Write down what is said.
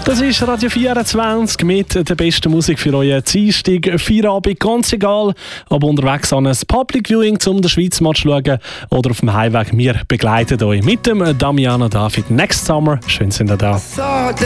Das ist Radio 24 mit der besten Musik für euren Dienstag, Feierabend, ganz egal, ob unterwegs an ein Public Viewing, um den Schweiz-Match zu schauen oder auf dem Heimweg. Wir begleiten euch mit dem Damiano David Next Summer. Schön, sind ihr da.